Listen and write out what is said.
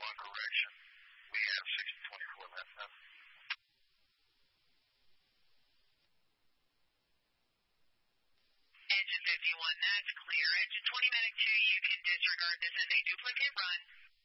on correction. We have 624 left now. Engine 51, that's clear. Engine 20 Medic 2, you can disregard. This is a duplicate run.